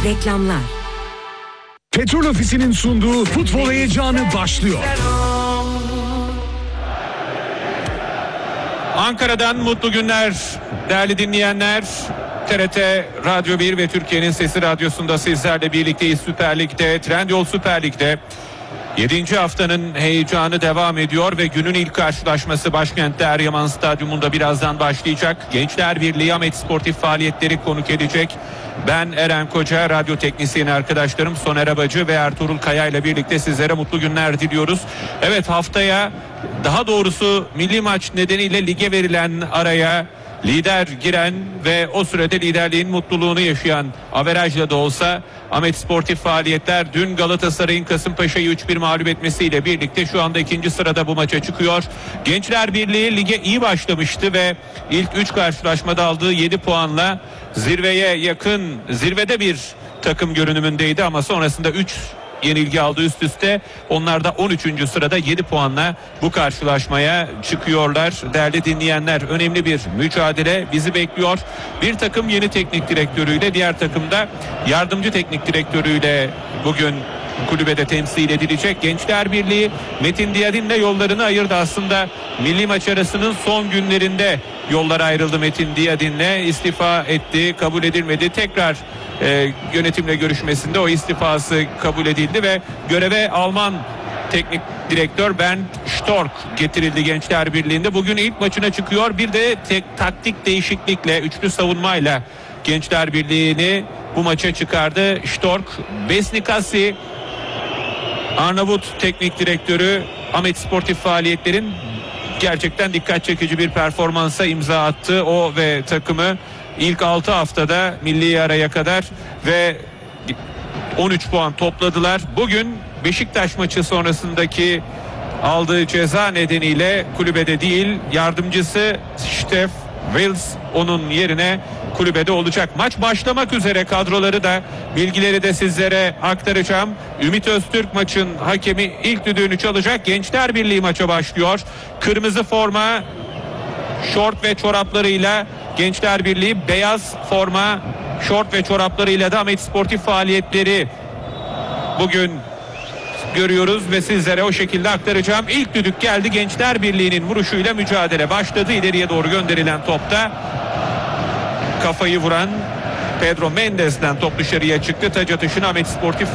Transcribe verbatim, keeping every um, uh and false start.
Reklamlar. Petrol Ofisi'nin sunduğu futbol heyecanı başlıyor. Ankara'dan mutlu günler değerli dinleyenler. T R T Radyo bir ve Türkiye'nin Sesi Radyosu'nda sizlerle birlikteyiz. Süper Lig'de, Trendyol Süper Lig'de yedinci haftanın heyecanı devam ediyor ve günün ilk karşılaşması başkentte Eryaman Stadyumunda birazdan başlayacak. Gençler Birliği Ahmet Sportif faaliyetleri konuk edecek. Ben Eren Koca, radyo teknisyeni arkadaşlarım Soner Abacı ve Ertuğrul Kaya ile birlikte sizlere mutlu günler diliyoruz. Evet, haftaya, daha doğrusu milli maç nedeniyle lige verilen araya lider giren ve o sürede liderliğin mutluluğunu yaşayan, averajla da olsa Ahmet Sportif faaliyetler dün Galatasaray'ın Kasımpaşa'yı üç bir mağlup etmesiyle birlikte şu anda ikinci sırada bu maça çıkıyor. Gençler Birliği lige iyi başlamıştı ve ilk üç karşılaşmada aldığı yedi puanla zirveye yakın, zirvede bir takım görünümündeydi ama sonrasında üç yenilgi aldı üst üste. Onlar da on üçüncü sırada yedi puanla bu karşılaşmaya çıkıyorlar. Değerli dinleyenler, önemli bir mücadele bizi bekliyor. Bir takım yeni teknik direktörüyle, diğer takımda yardımcı teknik direktörüyle bugün kulübede temsil edilecek. Gençler Birliği Metin Diyadin'le yollarını ayırdı. Aslında milli maç arasının son günlerinde yollar ayrıldı Metin Diyadin'le. İstifa etti, kabul edilmedi. Tekrar e, yönetimle görüşmesinde o istifası kabul edildi ve göreve Alman teknik direktör Bernd Stork getirildi Gençler Birliği'nde. Bugün ilk maçına çıkıyor. Bir de tek, taktik değişiklikle, üçlü savunmayla Gençler Birliği'ni bu maça çıkardı Stork. Besnikasi, Arnavut teknik direktörü, Ahmet Sportif faaliyetlerin gerçekten dikkat çekici bir performansa imza attı. O ve takımı ilk altı haftada milli araya kadar ve on üç puan topladılar. Bugün Beşiktaş maçı sonrasındaki aldığı ceza nedeniyle kulübede değil, yardımcısı Stef Wils onun yerine kulübede olacak. Maç başlamak üzere, kadroları da, bilgileri de sizlere aktaracağım. Ümit Öztürk maçın hakemi, ilk düdüğünü çalacak. Gençler Birliği maça başlıyor. Kırmızı forma, şort ve çoraplarıyla Gençler Birliği, beyaz forma, şort ve çoraplarıyla da Ahmet Sportif faaliyetleri bugün görüyoruz ve sizlere o şekilde aktaracağım. İlk düdük geldi. Gençler Birliği'nin vuruşuyla mücadele başladı. İleriye doğru gönderilen topta kafayı vuran Pedro Mendes'ten top dışarıya çıktı. Taç atışını Ahmet Sportif